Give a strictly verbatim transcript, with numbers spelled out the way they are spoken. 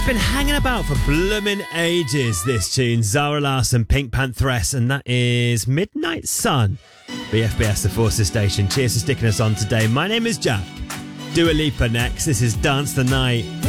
been hanging about for bloomin' ages, this tune. Zara Larsson, Pink Pantheress, and that is Midnight Sun. B F B S, the Forces Station. Cheers for sticking us on today. My name is Jack. Dua Lipa next. This is Dance the Night.